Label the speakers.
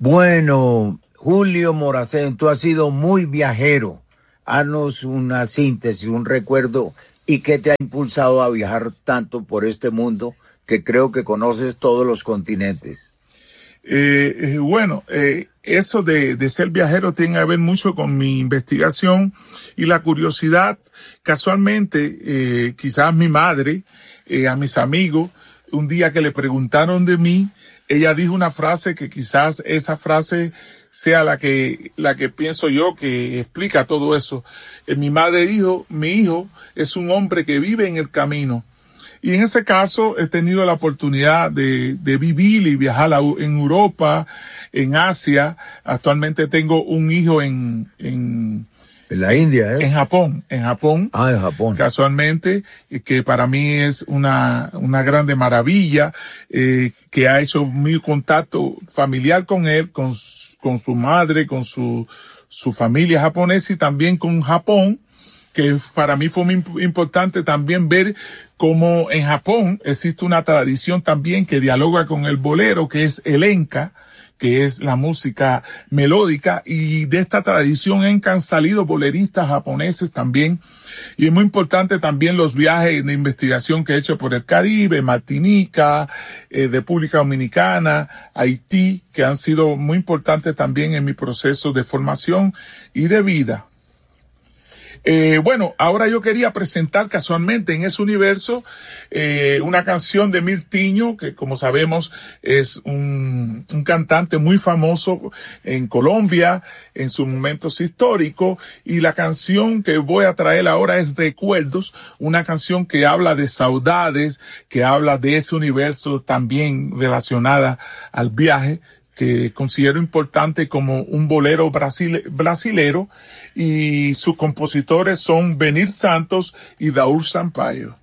Speaker 1: Bueno, Julio Moracén, tú has sido muy viajero. Haznos una síntesis, un recuerdo y qué te ha impulsado a viajar tanto por este mundo que creo que conoces todos los continentes.
Speaker 2: Eso de ser viajero tiene que ver mucho con mi investigación y la curiosidad. Casualmente, quizás mi madre, a mis amigos, un día que le preguntaron de mí, ella dijo una frase que quizás esa frase sea la que pienso yo que explica todo eso. Mi madre dijo, mi hijo es un hombre que vive en el camino. Y en ese caso he tenido la oportunidad de vivir y viajar en Europa, en Asia. Actualmente tengo un hijo en
Speaker 1: la India, ¿eh?
Speaker 2: En Japón.
Speaker 1: Ah, en Japón.
Speaker 2: Casualmente, que para mí es una grande maravilla, que ha hecho mi contacto familiar con él, con su madre, con su familia japonesa y también con Japón, que para mí fue muy importante también ver cómo en Japón existe una tradición también que dialoga con el bolero, que es el enka, que es la música melódica, y de esta tradición enka han salido boleristas japoneses también. Y es muy importante también los viajes de investigación que he hecho por el Caribe, Martinica, República Dominicana, Haití, que han sido muy importantes también en mi proceso de formación y de vida. Ahora yo quería presentar casualmente en ese universo una canción de Mirtiño, que como sabemos es un cantante muy famoso en Colombia en sus momentos históricos, y la canción que voy a traer ahora es Recuerdos, una canción que habla de saudades, que habla de ese universo también relacionada al viaje, que considero importante como un bolero brasilero, y sus compositores son Benir Santos y Daur Sampaio.